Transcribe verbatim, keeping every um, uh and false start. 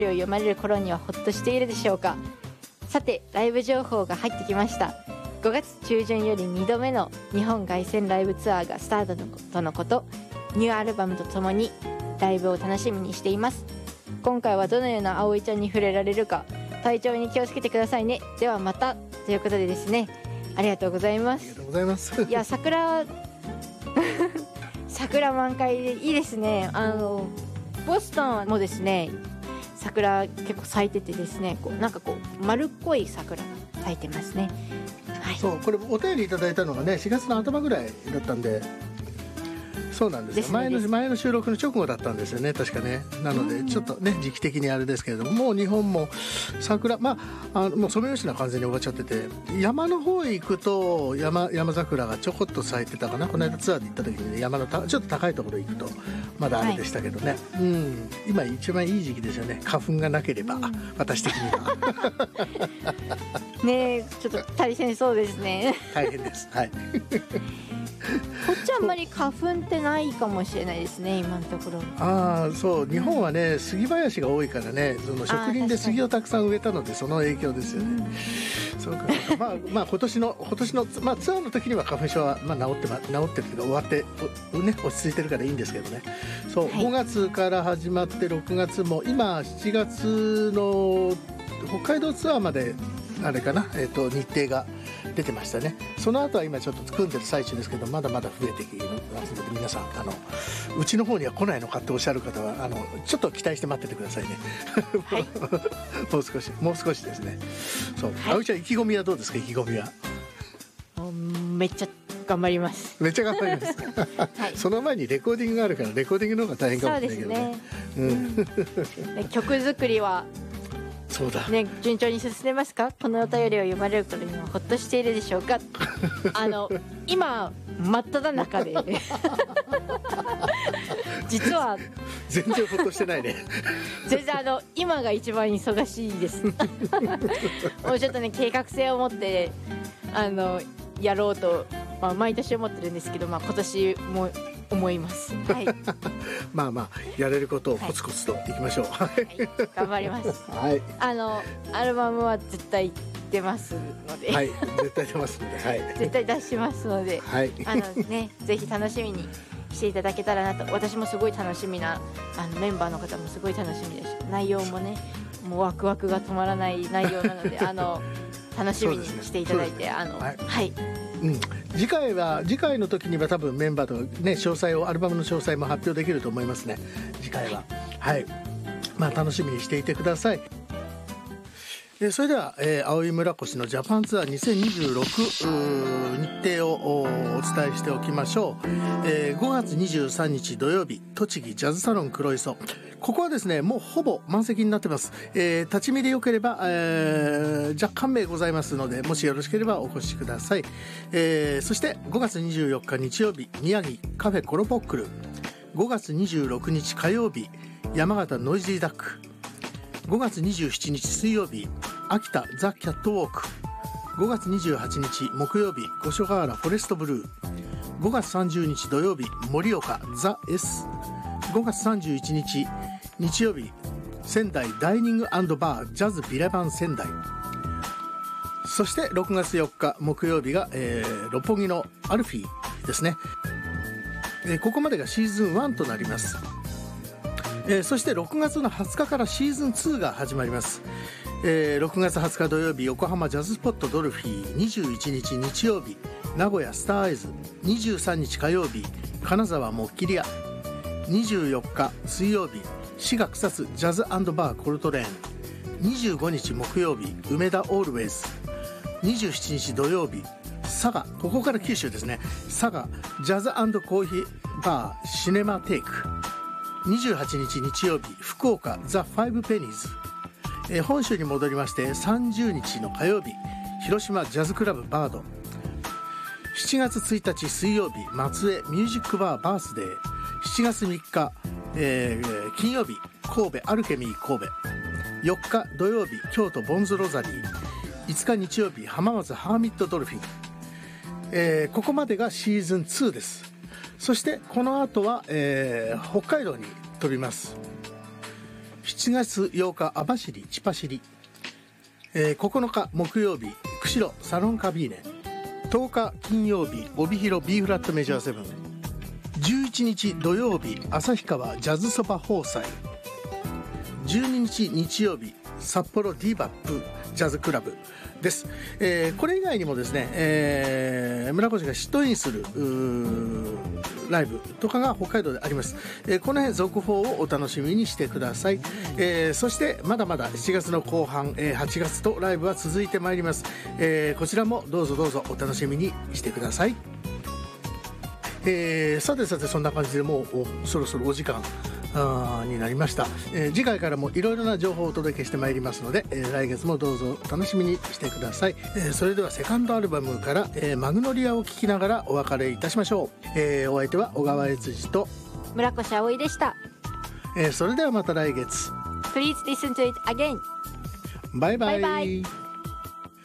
を読まれる頃にはほっとしているでしょうか。さてライブ情報が入ってきました。ごがつ中旬よりにどめの日本凱旋ライブツアーがスタートとのこと。ニューアルバムとともにライブを楽しみにしています。今回はどのような葵ちゃんに触れられるか、体調に気をつけてくださいね。ではまたということでですね、ありがとうございます。 ありがとうございます。 いや桜桜満開でいいですね。あのボストンもですね、桜結構咲いててですね、こうなんかこう丸っこい桜が咲いてますね。はい、 そうこれお便りいただいたのがねしがつの頭ぐらいだったんで、そうなんですよ。 ですね前の前の収録の直後だったんですよね、確かね。なのでちょっとね時期的にあれですけれども、もう日本も桜、まあ、あのもうソメイヨシノは完全に終わっちゃってて、山の方へ行くと山山桜がちょこっと咲いてたかな。この間ツアーで行った時に、ね、山のたちょっと高いところ行くとまだあれでしたけどね、はい、うん、今一番いい時期ですよね。花粉がなければ、うん、私的にはねえ、ちょっと大変そうですね。 大変です。はい。 こっちはあんまり花粉ってないかもしれないですね、今のところ。 ああ、そう、日本はね杉林が多いからね、その植林で杉をたくさん植えたのでその影響ですよね。そうか、まあまあ今年の今年の、まあ、ツアーの時には花粉症は、まあ、治ってま治ってるけど終わってね落ち着いてるからいいんですけどね。そう、はい、ごがつから始まってろくがつも今しちがつの北海道ツアーまであれかな、えーと、日程が出てましたね。その後は今ちょっと組んでる最中ですけど、まだまだ増えてきますので、皆さんあのうちの方には来ないのかっておっしゃる方はあのちょっと期待して待っててくださいね。はい、もう少しもう少しですね。そう、はい、あうちゃん意気込みはどうですか。意気込みはめっちゃ頑張ります。 めっちゃ頑張ります、はい、その前にレコーディングがあるからレコーディングの方が大変かもしれないけどね。そうですね、 うん、曲作りはそうだ、 ね、順調に進んでますか。このお便りを読まれる頃にはほっとしているでしょうか。あの今真っ只中で実は全然ほっとしてないね。 全然あの今が一番忙しいです。もうちょっとね計画性を持ってあのやろうと、まあ、毎年思ってるんですけど、まあ、今年も思います。はい、 まあまあやれることをコツコツといきましょう。はい、 頑張ります。 はい、 あのアルバムは絶対出ますので、 はい、絶対出ますので、はい、 絶対出しますので、はい、あのねぜひ楽しみにしていただけたらなと。私もすごい楽しみな、あのメンバーの方もすごい楽しみです。内容もねもうワクワクが止まらない内容なので、あの楽しみにしていただいて、ね、あのはい、はい、 うん、次回は次回の時には多分メンバーとかね詳細をアルバムの詳細も発表できると思いますね、次回は。はい、まあ楽しみにしていてください。それでは、えー、葵村越のジャパンツアーにせんにじゅうろく日程をお伝えしておきましょう。えー、ごがつにじゅうさんにち土曜日、栃木ジャズサロン黒磯。ここはですねもうほぼ満席になってます。えー、立ち見でよければ、えー、若干名ございますので、もしよろしければお越しください。えー、そしてごがつにじゅうよっか日曜日、宮城カフェコロポックル。ごがつにじゅうろくにち火曜日、山形ノイジーダック。ごがつにじゅうしちにち水曜日、秋田ザ・キャットウォーク。ごがつにじゅうはちにち木曜日、五所川原フォレストブルー。ごがつさんじゅうにち土曜日、盛岡ザ・S。ごがつさんじゅういちにち日曜日、仙台ダイニング&バージャズビレバン仙台。そしてろくがつよっか木曜日が、えー、六本木のアルフィーですね。えー、ここまでがシーズンワンとなります。えー、そしてろくがつのはつかからシーズンツーが始まります。えー、ろくがつはつか土曜日、横浜ジャズスポットドルフィー。にじゅういちにち日曜日、名古屋スターアイズ。にじゅうさんにち火曜日、金沢モッキリア。にじゅうよっか水曜日、滋賀草津ジャズ&バーコルトレーン。にじゅうごにち木曜日、梅田オールウェイズ。にじゅうしちにち土曜日、佐賀、ここから九州ですね、佐賀ジャズ&コーヒーバーシネマテイク。にじゅうはちにち日曜日、福岡ザ・ファイブペニーズ。えー、本州に戻りましてさんじゅうにちの火曜日、広島ジャズクラブバード。しちがつついたち水曜日、松江ミュージックバーバースデー。しちがつみっか、えー、金曜日、神戸アルケミー神戸。よっか土曜日、京都ボンズロザリー。いつか日曜日、浜松ハーミットドルフィン。えー、ここまでがシーズンツーです。そしてこの後は、えー、北海道に飛びます。ししちがつようか網走チパシリ、えー、ここのか木曜日釧路サロンカビーネ、とおか金曜日帯広 B フラットメジャーセブン、じゅういちにち土曜日旭川ジャズそば放祭、じゅうににち日曜日札幌ディーバップジャズクラブです。えー、これ以外にもですね、えー、村越が出演するライブとかが北海道であります。えー、この辺続報をお楽しみにしてください。えー、そしてまだまだしちがつの後半、えー、はちがつとライブは続いてまいります。えー、こちらもどうぞどうぞお楽しみにしてください。えー、さてさてそんな感じでもうそろそろお時間あになりました。えー、次回からもいろいろな情報をお届けしてまいりますので、えー、来月もどうぞ楽しみにしてください。えー、それではセカンドアルバムから、えー、マグノリアを聴きながらお別れいたしましょう。えー、お相手は小川悦司と村越葵でした。 えー、それではまた来月。 Please listen to it again. バイバイ。 バイバイ。